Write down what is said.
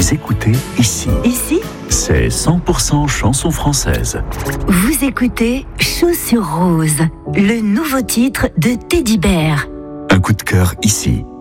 Vous écoutez ici. Ici, C'est 100% chanson française. vous écoutez Chaussures Roses, le nouveau titre de Teddy Bear. Un coup de cœur ici.